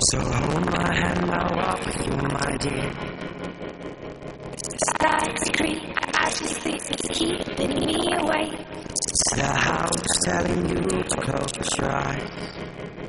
So hold my hand, I'll walk with you, my dear. Stars creep as we sleep, it's keeping me awake. The house telling you to close your eyes.